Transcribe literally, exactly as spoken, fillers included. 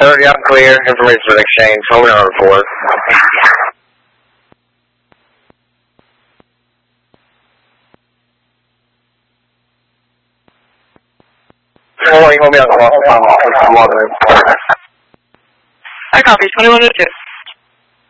thirty, I'm clear. Information exchange. Hold on report. Oh, you want me on the phone? I copy. twenty-one oh two.